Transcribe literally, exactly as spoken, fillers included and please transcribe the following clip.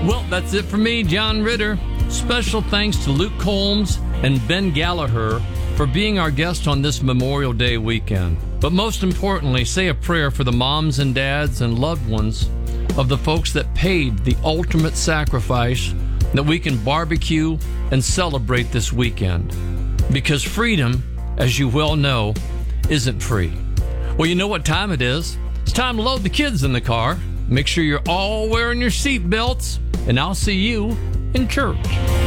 Well, that's it for me, John Ritter. Special thanks to Luke Combs and Ben Gallagher for being our guest on this Memorial Day weekend. But most importantly, say a prayer for the moms and dads and loved ones of the folks that paid the ultimate sacrifice that we can barbecue and celebrate this weekend. Because freedom, as you well know, isn't free. Well, you know what time it is. It's time to load the kids in the car. Make sure you're all wearing your seat belts, and I'll see you in church.